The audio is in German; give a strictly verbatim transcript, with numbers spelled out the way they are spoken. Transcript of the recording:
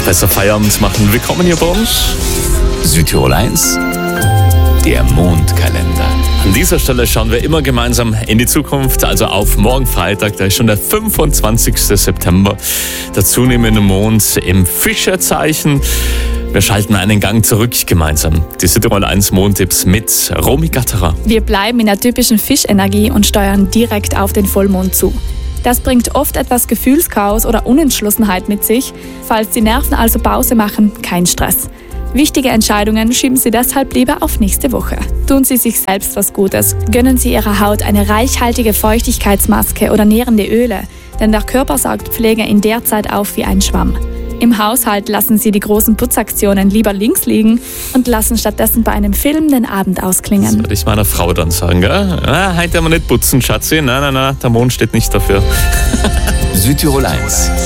besser Feierabend machen. Willkommen hier bei uns. Südtirol eins, der Mondkalender. An dieser Stelle schauen wir immer gemeinsam in die Zukunft, also auf morgen Freitag, da ist schon der fünfundzwanzigsten September. Der zunehmende Mond im Fischerzeichen. Wir schalten einen Gang zurück gemeinsam. Die Südtirol eins Mondtipps mit Romy Gatterer. Wir bleiben in der typischen Fischenergie und steuern direkt auf den Vollmond zu. Das bringt oft etwas Gefühlschaos oder Unentschlossenheit mit sich. Falls die Nerven also Pause machen, kein Stress. Wichtige Entscheidungen schieben Sie deshalb lieber auf nächste Woche. Tun Sie sich selbst was Gutes. Gönnen Sie Ihrer Haut eine reichhaltige Feuchtigkeitsmaske oder nährende Öle, denn der Körper saugt Pflege in der Zeit auf wie ein Schwamm. Im Haushalt lassen Sie die großen Putzaktionen lieber links liegen und lassen stattdessen bei einem Film den Abend ausklingen. Das würde ich meiner Frau dann sagen, gell? Ah, heute haben wir nicht putzen, Schatzi. Nein, nein, nein, der Mond steht nicht dafür. Südtirol eins.